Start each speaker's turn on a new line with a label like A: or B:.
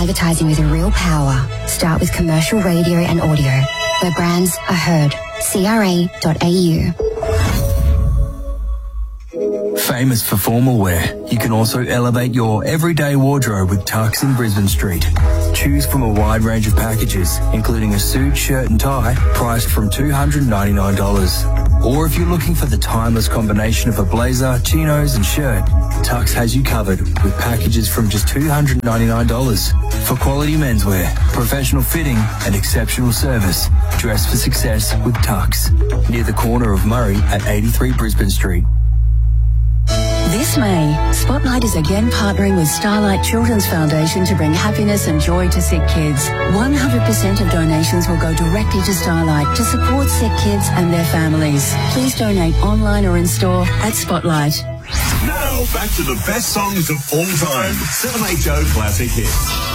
A: advertising with real power. Start with commercial radio and audio, where brands are heard. CRA.au.
B: Famous for formal wear, you can also elevate your everyday wardrobe with Tux in Brisbane Street. Choose from a wide range of packages, including a suit, shirt and tie, priced from $299. Or if you're looking for the timeless combination of a blazer, chinos and shirt, Tux has you covered with packages from just $299. For quality menswear, professional fitting and exceptional service, dress for success with Tux. Near the corner of Murray at 83 Brisbane Street.
C: This May, Spotlight is again partnering with Starlight Children's Foundation to bring happiness and joy to sick kids. 100% of donations will go directly to Starlight to support sick kids and their families. Please donate online or in store at Spotlight.
D: Now, back to the best songs of all time. 7HO Classic Hits.